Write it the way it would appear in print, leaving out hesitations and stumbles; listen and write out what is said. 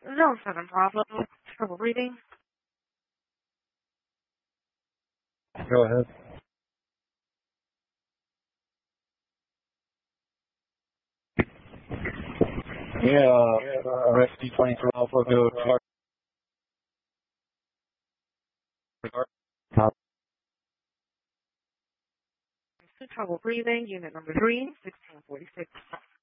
Zone 7 Bravo, trouble breathing. Go ahead. Rescue 23 Alpha, go to top. Trouble breathing, unit number 3, 1646.